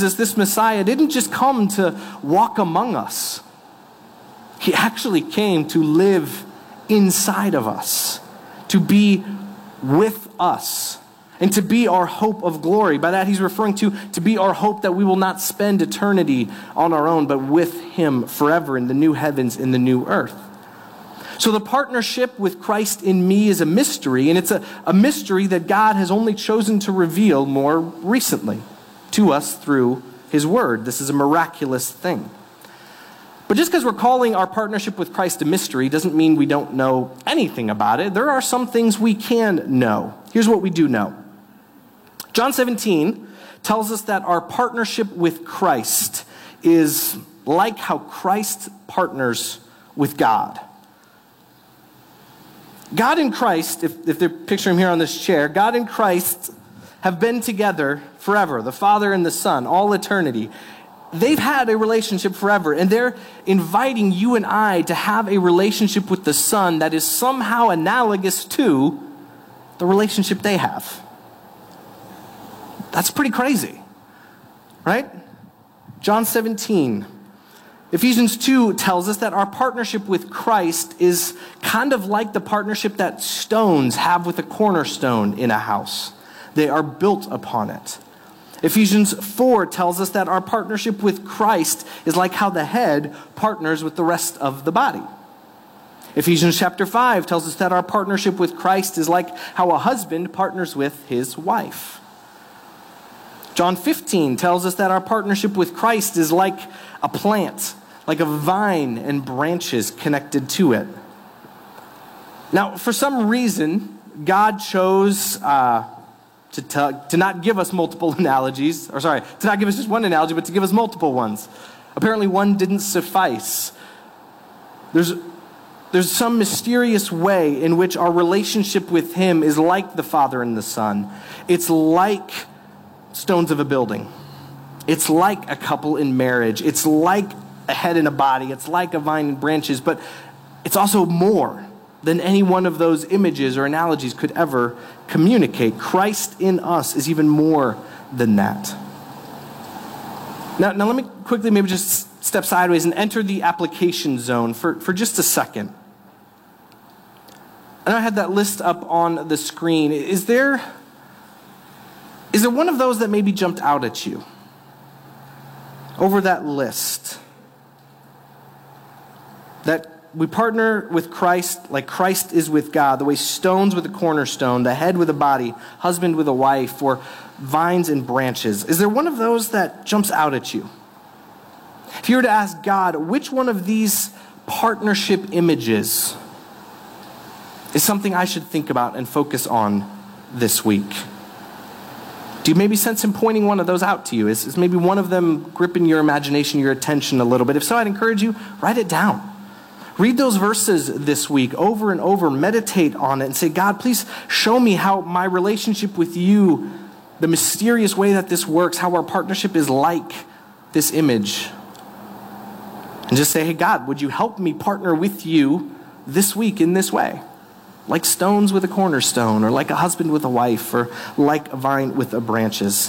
Jesus, this Messiah, didn't just come to walk among us. He actually came to live inside of us, to be with us, and to be our hope of glory. By that he's referring to be our hope that we will not spend eternity on our own, but with him forever in the new heavens, in the new earth. So the partnership with Christ in me is a mystery, and it's a mystery that God has only chosen to reveal more recently to us through his word. This is a miraculous thing. But just because we're calling our partnership with Christ a mystery doesn't mean we don't know anything about it. There are some things we can know. Here's what we do know. John 17 tells us that our partnership with Christ is like how Christ partners with God. God and Christ, if they're picturing him here on this chair, God and Christ have been together forever, the Father and the Son, all eternity. They've had a relationship forever, and they're inviting you and I to have a relationship with the Son that is somehow analogous to the relationship they have. That's pretty crazy, right? John 17. Ephesians 2 tells us that our partnership with Christ is kind of like the partnership that stones have with a cornerstone in a house. They are built upon it. Ephesians 4 tells us that our partnership with Christ is like how the head partners with the rest of the body. Ephesians chapter 5 tells us that our partnership with Christ is like how a husband partners with his wife. John 15 tells us that our partnership with Christ is like a plant, like a vine and branches connected to it. Now, for some reason, God chose to not give us multiple analogies, to not give us just one analogy, but to give us multiple ones. Apparently one didn't suffice. There's some mysterious way in which our relationship with him is like the Father and the Son. It's like stones of a building. It's like a couple in marriage. It's like a head and a body. It's like a vine and branches, but it's also more than any one of those images or analogies could ever communicate. Christ in us is even more than that. Now let me quickly maybe just step sideways and enter the application zone for just a second. And I had that list up on the screen. Is there one of those that maybe jumped out at you over that list? That we partner with Christ like Christ is with God, the way stones with a cornerstone, the head with a body, husband with a wife, or vines and branches. Is there one of those that jumps out at you? If you were to ask God, which one of these partnership images is something I should think about and focus on this week? Do you maybe sense him pointing one of those out to you? Is maybe one of them gripping your imagination, your attention a little bit? If so, I'd encourage you, write it down. Read those verses this week over and over, meditate on it, and say, God, please show me how my relationship with you, the mysterious way that this works, how our partnership is like this image. And just say, hey, God, would you help me partner with you this week in this way? Like stones with a cornerstone, or like a husband with a wife, or like a vine with the branches.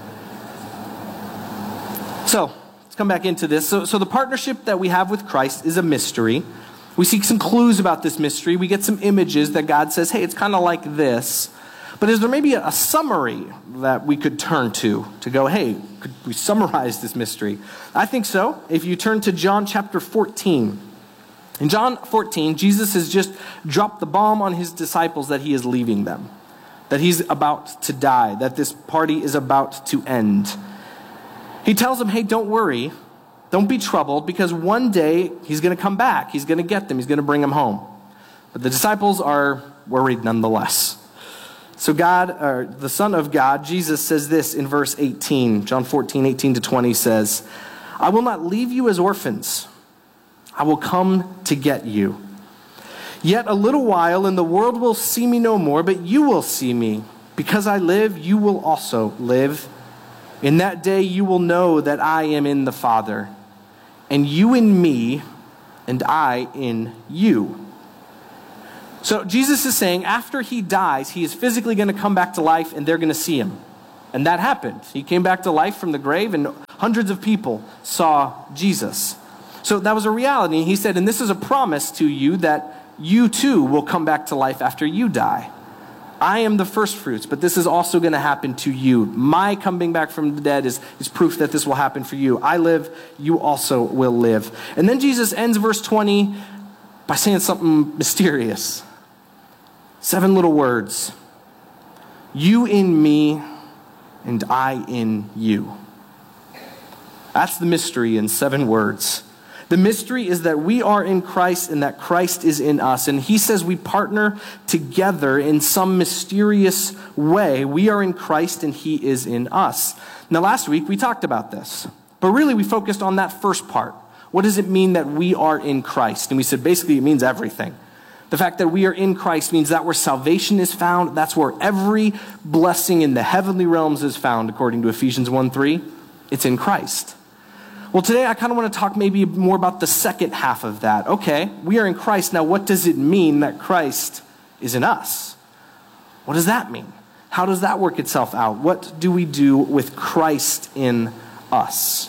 So, let's come back into this. So the partnership that we have with Christ is a mystery. We seek some clues about this mystery. We get some images that God says, hey, it's kind of like this. But is there maybe a summary that we could turn to go, hey, could we summarize this mystery? I think so. If you turn to John chapter 14. In John 14, Jesus has just dropped the bomb on his disciples that he is leaving them, that he's about to die, that this party is about to end. He tells them, hey, don't worry, don't be troubled, because one day he's going to come back. He's going to get them. He's going to bring them home. But the disciples are worried nonetheless. So God, or the Son of God, Jesus says this in verse 18, John 14, 18 to 20 says, I will not leave you as orphans. I will come to get you. Yet a little while and the world will see me no more, but you will see me. Because I live, you will also live. In that day you will know that I am in the Father, and you in me, and I in you. So Jesus is saying after he dies, he is physically going to come back to life, and they're going to see him. And that happened. He came back to life from the grave, and Hundreds of people saw Jesus. So that was a reality. He said, and this is a promise to you that you too will come back to life after you die. I am the first fruits, but this is also going to happen to you. My coming back from the dead is proof that this will happen for you. I live, you also will live. And then Jesus ends verse 20 by saying something mysterious. 7 little words. You in me, and I in you. That's the mystery in 7 words. The mystery is that we are in Christ and that Christ is in us. And he says we partner together in some mysterious way. We are in Christ and he is in us. Now, last week we talked about this, but really we focused on that first part. What does it mean that we are in Christ? And we said basically it means everything. The fact that we are in Christ means that where salvation is found, that's where every blessing in the heavenly realms is found, according to Ephesians 1:3. It's in Christ. Well, today I kind of want to talk maybe more about the second half of that. Okay, we are in Christ. Now, what does it mean that Christ is in us? What does that mean? How does that work itself out? What do we do with Christ in us?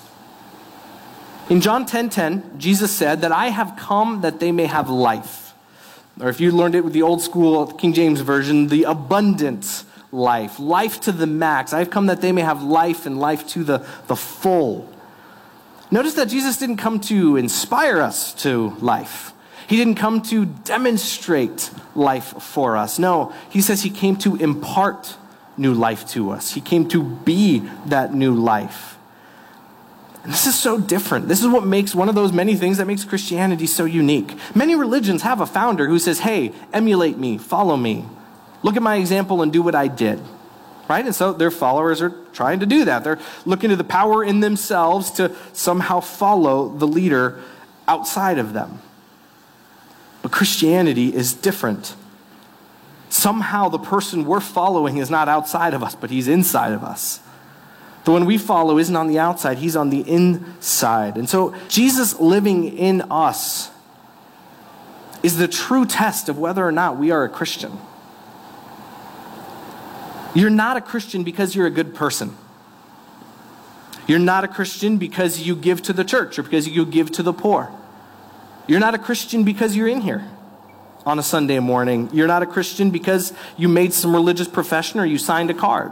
In John 10:10, Jesus said that I have come that they may have life. Or if you learned it with the old school King James Version, the abundant life. Life to the max. I have come that they may have life and life to the full. Notice that Jesus didn't come to inspire us to life. He didn't come to demonstrate life for us. No, he says he came to impart new life to us. He came to be that new life. And this is so different. This is what makes one of those many things that makes Christianity so unique. Many religions have a founder who says, hey, emulate me, follow me. Look at my example and do what I did. Right? And so their followers are trying to do that. They're looking to the power in themselves to somehow follow the leader outside of them. But Christianity is different. Somehow the person we're following is not outside of us, but he's inside of us. The one we follow isn't on the outside, he's on the inside. And so Jesus living in us is the true test of whether or not we are a Christian. You're not a Christian because you're a good person. You're not a Christian because you give to the church or because you give to the poor. You're not a Christian because you're in here on a Sunday morning. You're not a Christian because you made some religious profession or you signed a card.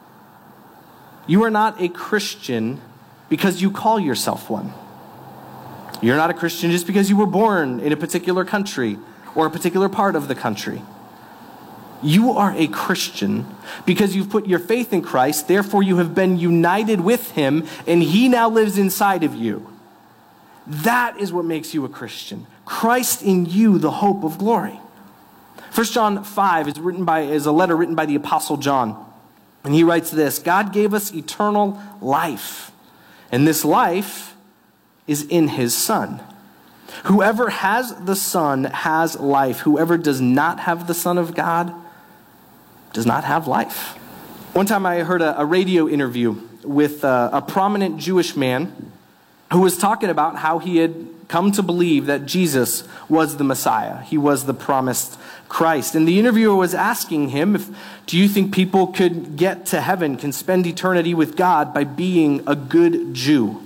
You are not a Christian because you call yourself one. You're not a Christian just because you were born in a particular country or a particular part of the country. You are a Christian because you've put your faith in Christ, therefore you have been united with him, and he now lives inside of you. That is what makes you a Christian. Christ in you, the hope of glory. 1 John 5 is a letter written by the Apostle John. And he writes this: God gave us eternal life, and this life is in his Son. Whoever has the Son has life. Whoever does not have the Son of God does not have life. One time I heard a radio interview with a prominent Jewish man who was talking about how he had come to believe that Jesus was the Messiah. He was the promised Christ. And the interviewer was asking him, do you think people could get to heaven, can spend eternity with God by being a good Jew?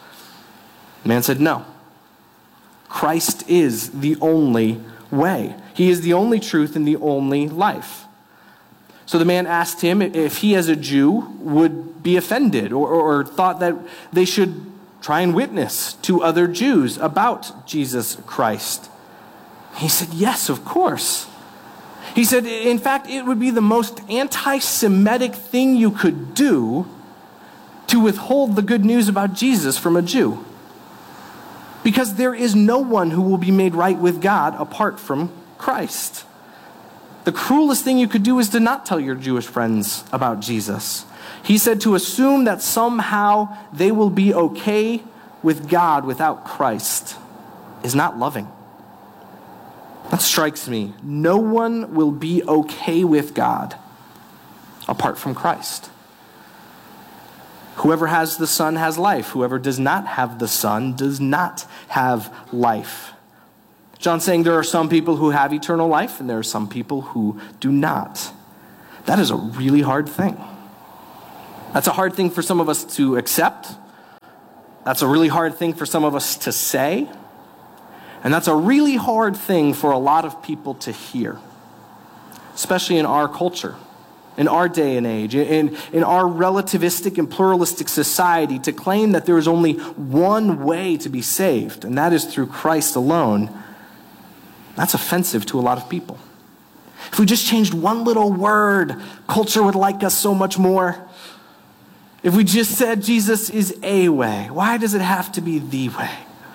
The man said, no. Christ is the only way. He is the only truth and the only life. So the man asked him if he as a Jew would be offended or thought that they should try and witness to other Jews about Jesus Christ. He said, yes, of course. He said, in fact, it would be the most anti-Semitic thing you could do to withhold the good news about Jesus from a Jew. Because there is no one who will be made right with God apart from Christ. The cruelest thing you could do is to not tell your Jewish friends about Jesus. He said to assume that somehow they will be okay with God without Christ is not loving. That strikes me. No one will be okay with God apart from Christ. Whoever has the Son has life. Whoever does not have the Son does not have life. John's saying there are some people who have eternal life and there are some people who do not. That is a really hard thing. That's a hard thing for some of us to accept. That's a really hard thing for some of us to say, and that's a really hard thing for a lot of people to hear, especially in our culture, in our day and age, in our relativistic and pluralistic society, to claim that there is only one way to be saved, and that is through Christ alone. That's offensive to a lot of people. If we just changed one little word, culture would like us so much more. If we just said Jesus is a way, why does it have to be the way?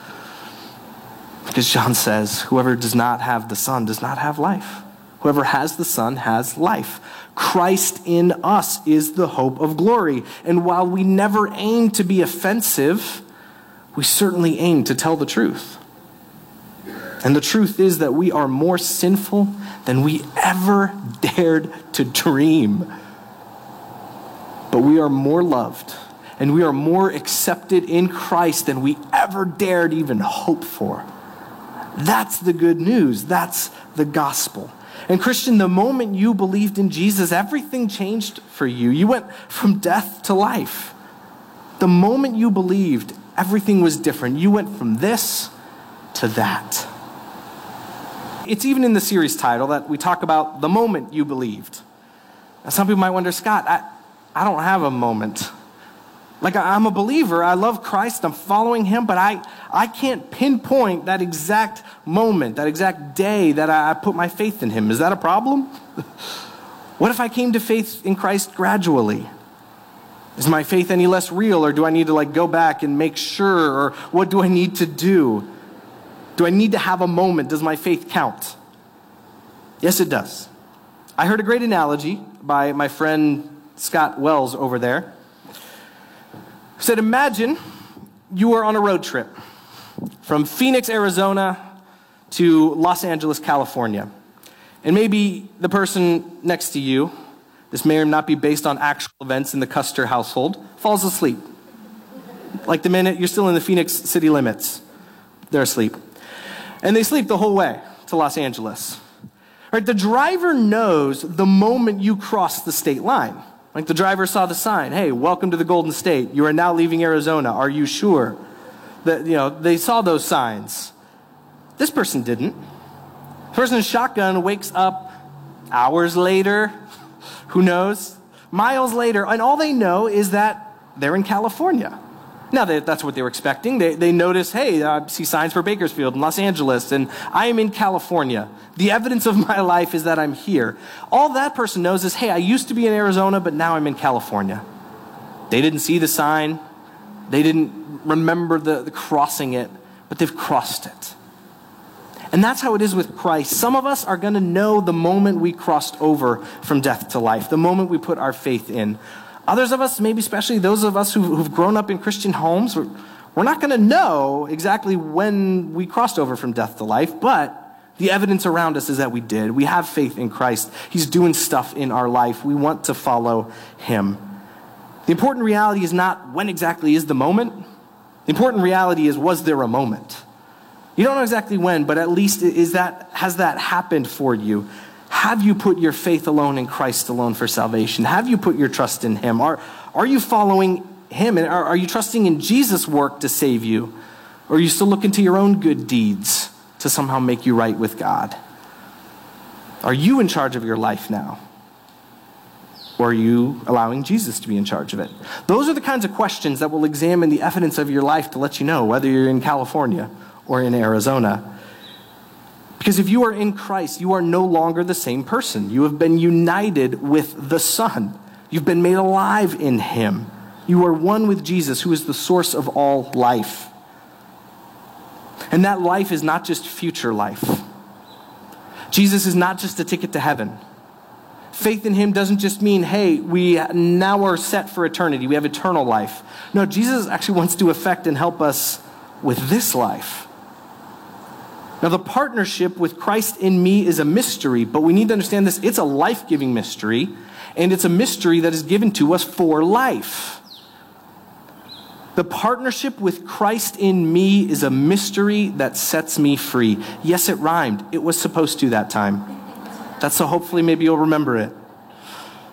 Because John says, whoever does not have the Son does not have life. Whoever has the Son has life. Christ in us is the hope of glory. And while we never aim to be offensive, we certainly aim to tell the truth. And the truth is that we are more sinful than we ever dared to dream. But we are more loved, and we are more accepted in Christ than we ever dared even hope for. That's the good news. That's the gospel. And Christian, the moment you believed in Jesus, everything changed for you. You went from death to life. The moment you believed, everything was different. You went from this to that. It's even in the series title that we talk about the moment you believed. Now, some people might wonder, Scott, I don't have a moment. Like, I'm a believer. I love Christ. I'm following him, but I can't pinpoint that exact moment, that exact day that I put my faith in him. Is that a problem? What if I came to faith in Christ gradually? Is my faith any less real, or do I need to go back and make sure, or what do I need to do? Do I need to have a moment? Does my faith count? Yes, it does. I heard a great analogy by my friend Scott Wells over there. He said, imagine you are on a road trip from Phoenix, Arizona to Los Angeles, California. And maybe the person next to you, this may or not be based on actual events in the Custer household, falls asleep. Like the minute you're still in the Phoenix city limits, they're asleep. And they sleep the whole way to Los Angeles. Right, the driver knows the moment you cross the state line. Like the driver saw the sign, hey, welcome to the Golden State. You are now leaving Arizona. Are you sure? They saw those signs. This person didn't. The person in shotgun wakes up hours later, who knows, miles later, and all they know is that they're in California. Now, that's what they were expecting. They notice, hey, I see signs for Bakersfield and Los Angeles, and I am in California. The evidence of my life is that I'm here. All that person knows is, hey, I used to be in Arizona, but now I'm in California. They didn't see the sign. They didn't remember the crossing it, but they've crossed it. And that's how it is with Christ. Some of us are going to know the moment we crossed over from death to life, the moment we put our faith in. Others of us, maybe especially those of us who've grown up in Christian homes, we're not going to know exactly when we crossed over from death to life, but the evidence around us is that we did. We have faith in Christ. He's doing stuff in our life. We want to follow him. The important reality is not when exactly is the moment. The important reality is, was there a moment? You don't know exactly when, but at least has that happened for you? Have you put your faith alone in Christ alone for salvation? Have you put your trust in him? Are you following him? And are you trusting in Jesus' work to save you? Or are you still looking to your own good deeds to somehow make you right with God? Are you in charge of your life now? Or are you allowing Jesus to be in charge of it? Those are the kinds of questions that will examine the evidence of your life to let you know whether you're in California or in Arizona. Because if you are in Christ, you are no longer the same person. You have been united with the Son. You've been made alive in him. You are one with Jesus, who is the source of all life. And that life is not just future life. Jesus is not just a ticket to heaven. Faith in him doesn't just mean, hey, we now are set for eternity. We have eternal life. No, Jesus actually wants to affect and help us with this life. Now, the partnership with Christ in me is a mystery, but we need to understand this. It's a life-giving mystery, and it's a mystery that is given to us for life. The partnership with Christ in me is a mystery that sets me free. Yes, it rhymed. It was supposed to that time. That's so hopefully maybe you'll remember it.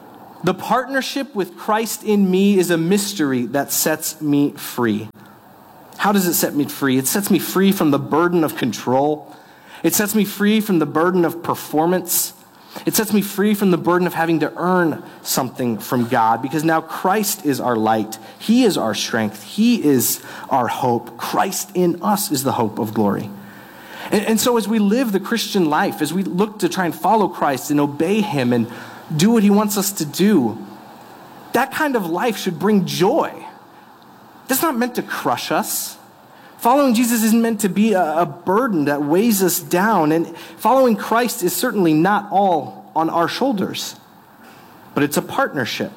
The partnership with Christ in me is a mystery that sets me free. How does it set me free? It sets me free from the burden of control. It sets me free from the burden of performance. It sets me free from the burden of having to earn something from God, because now Christ is our light. He is our strength. He is our hope. Christ in us is the hope of glory. And so as we live the Christian life, as we look to try and follow Christ and obey him and do what he wants us to do, that kind of life should bring joy. That's not meant to crush us. Following Jesus isn't meant to be a burden that weighs us down. And following Christ is certainly not all on our shoulders, but it's a partnership.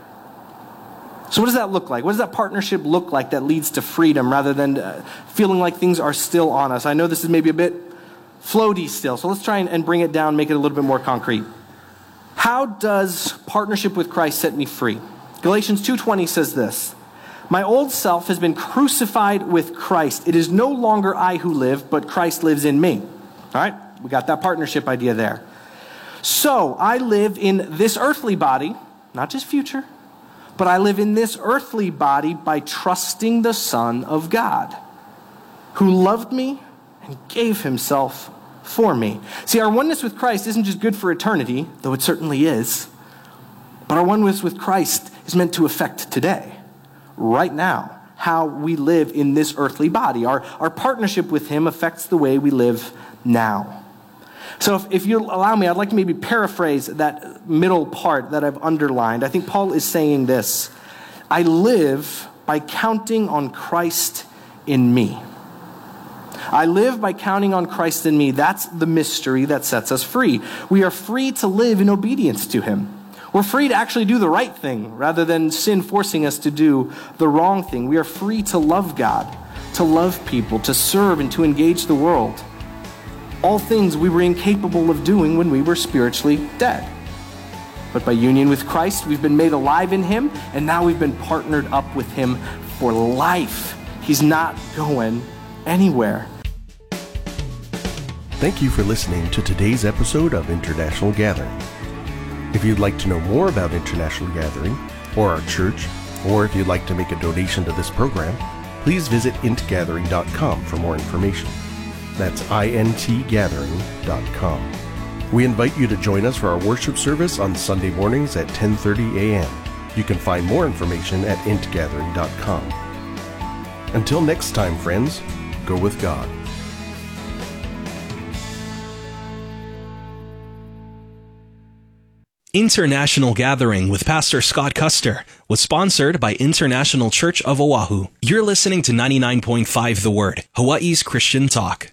So what does that look like? What does that partnership look like that leads to freedom rather than feeling like things are still on us? I know this is maybe a bit floaty still, so let's try and bring it down, make it a little bit more concrete. How does partnership with Christ set me free? Galatians 2:20 says this: "My old self has been crucified with Christ. It is no longer I who live, but Christ lives in me." All right, we got that partnership idea there. So I live in this earthly body, not just future, but I live in this earthly body by trusting the Son of God, who loved me and gave himself for me. See, our oneness with Christ isn't just good for eternity, though it certainly is, but our oneness with Christ is meant to affect today, right now, how we live in this earthly body. Our partnership with him affects the way we live now. So if you'll allow me, I'd like to maybe paraphrase that middle part that I've underlined. I think Paul is saying this: I live by counting on Christ in me. I live by counting on Christ in me. That's the mystery that sets us free. We are free to live in obedience to him. We're free to actually do the right thing rather than sin forcing us to do the wrong thing. We are free to love God, to love people, to serve, and to engage the world. All things we were incapable of doing when we were spiritually dead. But by union with Christ, we've been made alive in him, and now we've been partnered up with him for life. He's not going anywhere. Thank you for listening to today's episode of International Gathering. If you'd like to know more about International Gathering or our church, or if you'd like to make a donation to this program, please visit intgathering.com for more information. That's intgathering.com. We invite you to join us for our worship service on Sunday mornings at 10:30 a.m. You can find more information at intgathering.com. Until next time, friends, go with God. International Gathering with Pastor Scott Custer was sponsored by International Church of Oahu. You're listening to 99.5 The Word, Hawaii's Christian talk.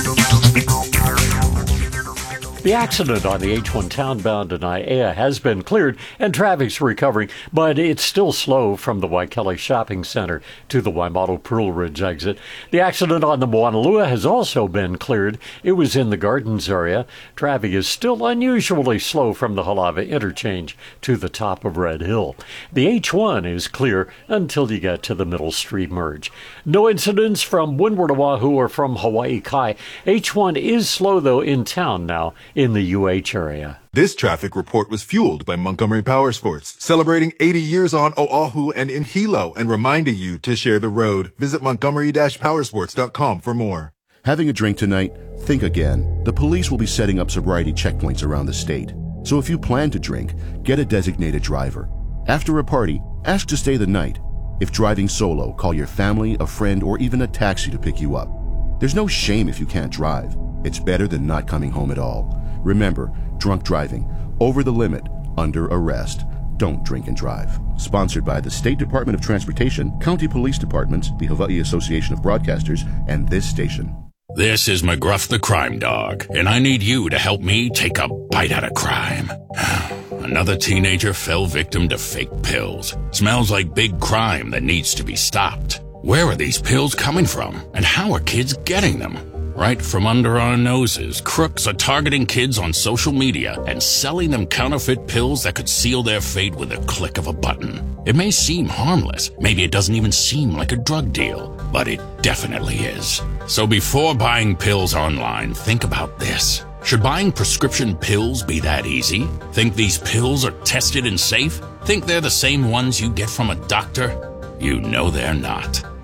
The accident on the H1 townbound in Aiea has been cleared and traffic's recovering, but it's still slow from the Waikele Shopping Center to the Waimato Pearl Ridge exit. The accident on the Moanalua has also been cleared. It was in the Gardens area. Traffic is still unusually slow from the Halava interchange to the top of Red Hill. The H1 is clear until you get to the Middle Street merge. No incidents from Windward Oahu or from Hawaii Kai. H1 is slow, though, in town now in the UH area. This traffic report was fueled by Montgomery Powersports, celebrating 80 years on Oahu and in Hilo and reminding you to share the road. Visit montgomery-powersports.com for more. Having a drink tonight? Think again. The police will be setting up sobriety checkpoints around the state. So if you plan to drink, get a designated driver. After a party, ask to stay the night. If driving solo, call your family, a friend, or even a taxi to pick you up. There's no shame if you can't drive. It's better than not coming home at all. Remember, drunk driving, over the limit, under arrest. Don't drink and drive. Sponsored by the State Department of Transportation, County Police Departments, the Hawaii Association of Broadcasters, and this station. This is McGruff the Crime Dog, and I need you to help me take a bite out of crime. Another teenager fell victim to fake pills. Smells like big crime that needs to be stopped. Where are these pills coming from, and how are kids getting them? Right from under our noses, crooks are targeting kids on social media and selling them counterfeit pills that could seal their fate with a click of a button. It may seem harmless, maybe it doesn't even seem like a drug deal, but it definitely is. So before buying pills online, think about this. Should buying prescription pills be that easy? Think these pills are tested and safe? Think they're the same ones you get from a doctor? You know they're not.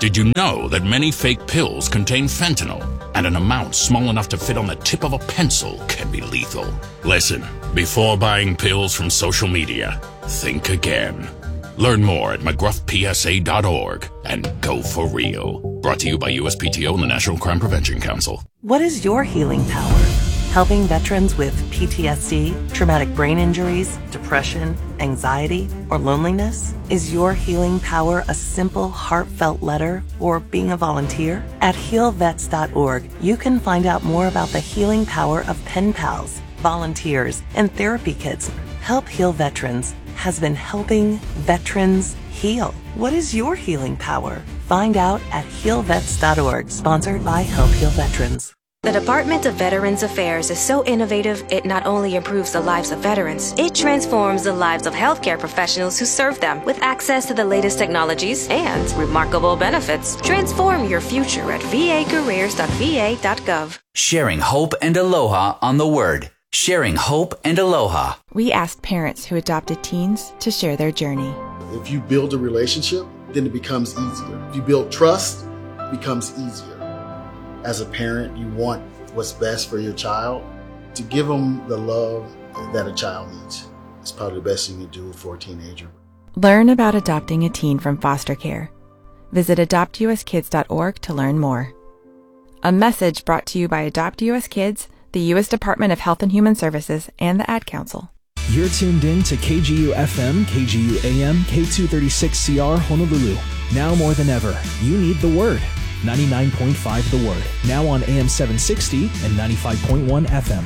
Did you know that many fake pills contain fentanyl, and an amount small enough to fit on the tip of a pencil can be lethal? Listen, before buying pills from social media, think again. Learn more at mcgruffpsa.org and go for real. Brought to you by USPTO and the National Crime Prevention Council. What is your healing power? Helping veterans with PTSD, traumatic brain injuries, depression, anxiety, or loneliness? Is your healing power a simple, heartfelt letter or being a volunteer? At healvets.org, you can find out more about the healing power of pen pals, volunteers, and therapy kits. Help Heal Veterans has been helping veterans heal. What is your healing power? Find out at healvets.org, sponsored by Help Heal Veterans. The Department of Veterans Affairs is so innovative, it not only improves the lives of veterans, it transforms the lives of healthcare professionals who serve them with access to the latest technologies and remarkable benefits. Transform your future at vacareers.va.gov. Sharing hope and aloha on the Word. Sharing hope and aloha. We asked parents who adopted teens to share their journey. If you build a relationship, then it becomes easier. If you build trust, it becomes easier. As a parent, you want what's best for your child. To give them the love that a child needs is probably the best thing you do for a teenager. Learn about adopting a teen from foster care. Visit adoptuskids.org to learn more. A message brought to you by Adopt US Kids, the U.S. Department of Health and Human Services, and the Ad Council. You're tuned in to KGU FM, KGU AM, K236CR Honolulu. Now more than ever, you need the Word. 99.5 The Word, now on AM 760 and 95.1 FM.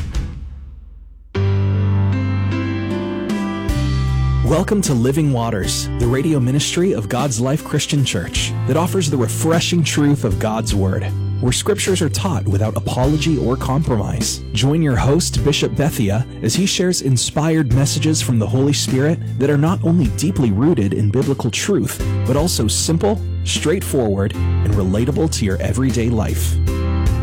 Welcome to Living Waters, the radio ministry of God's Life Christian Church that offers the refreshing truth of God's Word, where scriptures are taught without apology or compromise. Join your host, Bishop Bethia, as he shares inspired messages from the Holy Spirit that are not only deeply rooted in biblical truth, but also simple, straightforward, and relatable to your everyday life.